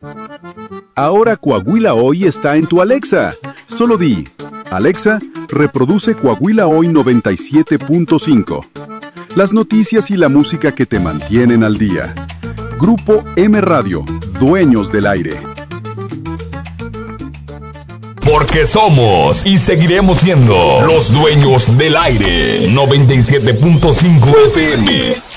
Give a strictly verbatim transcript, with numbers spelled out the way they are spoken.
Ahora Coahuila Hoy está en tu Alexa. Solo di, Alexa, reproduce Coahuila Hoy noventa y siete punto cinco. Las noticias y la música que te mantienen al día. Grupo M Radio, dueños del aire. Porque somos y seguiremos siendo los dueños del aire. noventa y siete punto cinco F M.